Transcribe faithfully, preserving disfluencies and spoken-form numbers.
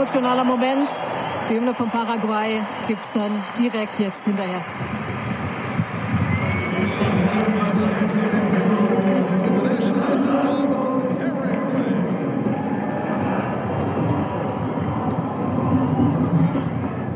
emotionaler Moment. Die Hymne von Paraguay gibt es dann direkt jetzt hinterher.